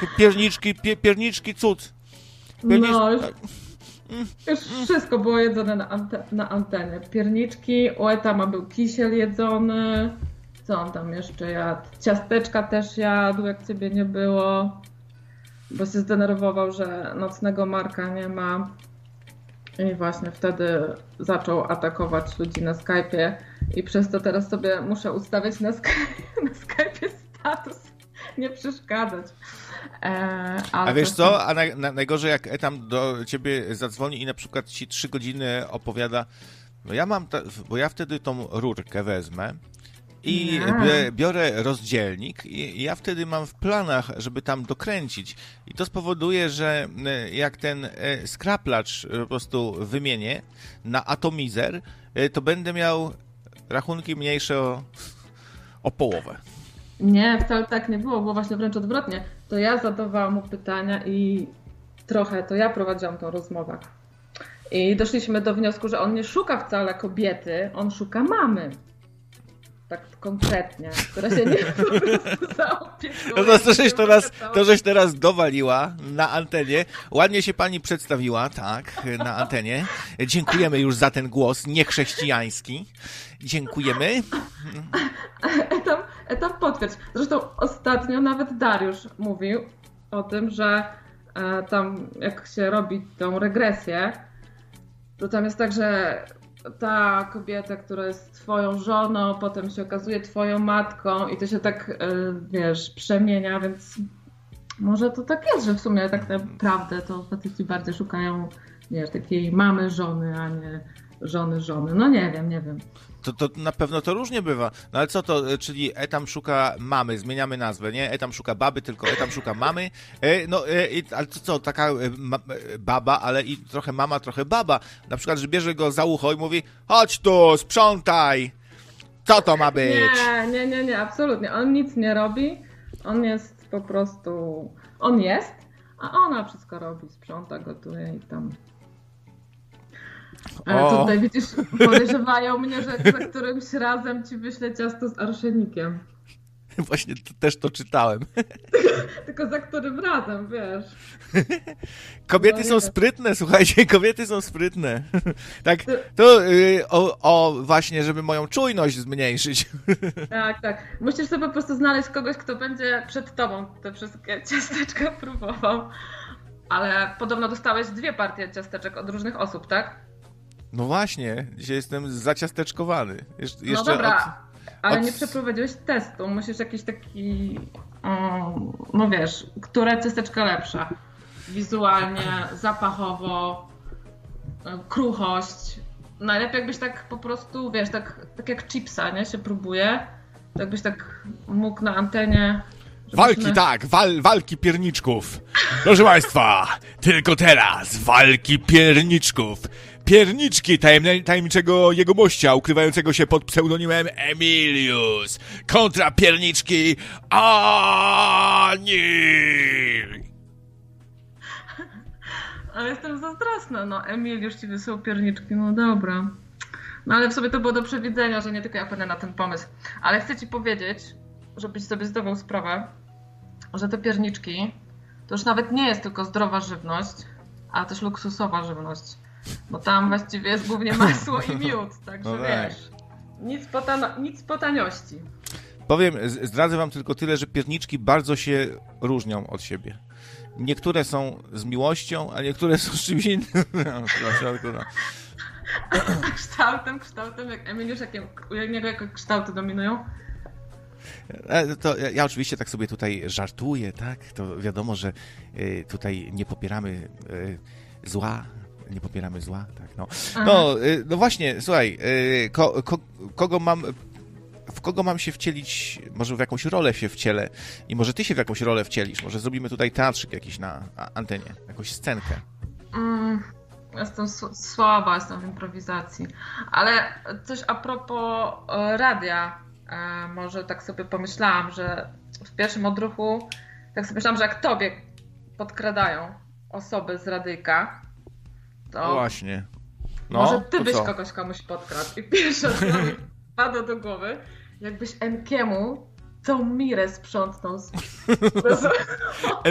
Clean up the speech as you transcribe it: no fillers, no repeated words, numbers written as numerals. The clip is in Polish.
pierniczki cud. No, już wszystko było jedzone na antenie. Pierniczki, u Etama był kisiel jedzony. Co on tam jeszcze jadł? Ciasteczka też jadł, jak ciebie nie było. Bo się zdenerwował, że nocnego Marka nie ma. I właśnie wtedy zaczął atakować ludzi na Skype'ie. I przez to teraz sobie muszę ustawiać na Skype'ie status. Nie przeszkadzać. A wiesz co? A najgorzej jak Etam do ciebie zadzwoni i na przykład ci 3 godziny opowiada, no ja mam, bo ja wtedy tą rurkę wezmę i biorę rozdzielnik i ja wtedy mam w planach, żeby tam dokręcić. I to spowoduje, że jak ten skraplacz po prostu wymienię na atomizer, to będę miał rachunki mniejsze o połowę. Nie, wcale tak nie było właśnie wręcz odwrotnie. To ja zadawałam mu pytania i trochę to ja prowadziłam tą rozmowę. I doszliśmy do wniosku, że on nie szuka wcale kobiety, on szuka mamy. Tak konkretnie, która się nie po prostu zaopiekuje. No to żeś teraz dowaliła na antenie. Ładnie się pani przedstawiła, tak, na antenie. Dziękujemy już za ten głos niechrześcijański. Dziękujemy. Etap potwierdź. Zresztą ostatnio nawet Dariusz mówił o tym, że tam jak się robi tą regresję, to tam jest tak, że ta kobieta, która jest twoją żoną, potem się okazuje twoją matką i to się tak, wiesz, przemienia, więc może to tak jest, że w sumie tak naprawdę to faceci bardziej szukają, wiesz, takiej mamy żony, a nie żony. No nie wiem. To na pewno to różnie bywa. No ale co to, czyli Etam szuka mamy, zmieniamy nazwę, nie? Etam szuka baby, tylko Etam szuka mamy. Ale to co, taka baba, ale i trochę mama, trochę baba. Na przykład, że bierze go za ucho i mówi, chodź tu, sprzątaj. Co to ma być? Nie, absolutnie. On nic nie robi. On jest po prostu, a ona wszystko robi, sprząta, gotuje i tam. Ale tutaj widzisz, podejrzewają mnie, że za którymś razem ci wyślę ciasto z arszenikiem. Właśnie też to czytałem. Tylko za którym razem, wiesz. Kobiety są sprytne, słuchajcie, kobiety są sprytne. Tak, to właśnie, żeby moją czujność zmniejszyć. Tak. Musisz sobie po prostu znaleźć kogoś, kto będzie przed tobą te wszystkie ciasteczka próbował. Ale podobno dostałeś 2 partie ciasteczek od różnych osób, tak? No właśnie, dzisiaj jestem zaciasteczkowany. No dobra, ale nie przeprowadziłeś testu. Musisz jakiś taki, no wiesz, która ciasteczka lepsza? Wizualnie, zapachowo, kruchość. Najlepiej jakbyś tak po prostu, wiesz, tak jak chipsa, nie? Się próbuje. To jakbyś tak mógł na antenie... Walki pierniczków. Proszę Państwa, tylko teraz walki pierniczków. Pierniczki tajemniczego jegomościa, ukrywającego się pod pseudonimem Emilius, kontra pierniczki Ani. Ale jestem zazdrosna, no Emiliusz ci wysłał pierniczki, no dobra. No ale w sobie to było do przewidzenia, że nie tylko ja wpadnę na ten pomysł. Ale chcę ci powiedzieć, żebyś sobie zdawał sprawę, że te pierniczki to już nawet nie jest tylko zdrowa żywność, ale też luksusowa żywność. Bo tam właściwie jest głównie masło i miód, także no wiesz, nic po taniości. Powiem, zdradzę wam tylko tyle, że pierniczki bardzo się różnią od siebie. Niektóre są z miłością, a niektóre są z czymś innym. Kształtem, jak Emiliusz, u niego jakie kształty dominują? To ja oczywiście tak sobie tutaj żartuję, tak? To wiadomo, że tutaj nie popieramy zła, tak, no. No właśnie, słuchaj, w kogo mam się wcielić, może w jakąś rolę się wcielę i może ty się w jakąś rolę wcielisz, może zrobimy tutaj teatrzyk jakiś na antenie, jakąś scenkę. Jestem słaba, jestem w improwizacji, ale coś a propos radia, może tak sobie pomyślałam, że w pierwszym odruchu tak sobie myślałam, że jak tobie podkradają osoby z radyjka, to no właśnie. No, może ty byś komuś podkradł. I pierwsza rzecz mi pada do głowy, jakbyś Enkiemu tą mirę sprzątnął.